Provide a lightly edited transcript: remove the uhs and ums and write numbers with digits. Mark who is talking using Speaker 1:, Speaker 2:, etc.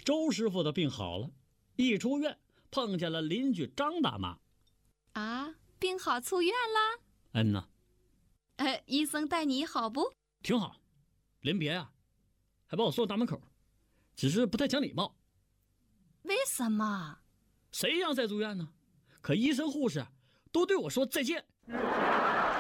Speaker 1: 周师傅的病好了，一出院碰见了邻居张大妈。
Speaker 2: 啊，病好出院啦？
Speaker 1: 嗯呐。
Speaker 2: 医生待你好不？
Speaker 1: 挺好，临别啊，还把我送大门口，只是不太讲礼貌。
Speaker 2: 为什么？
Speaker 1: 谁让再住院呢？可医生护士都对我说再见。